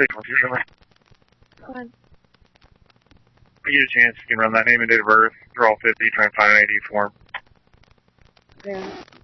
612. Go ahead. If you get a chance, you can run that name and date of birth, draw 50, try and find an ID form. Yeah.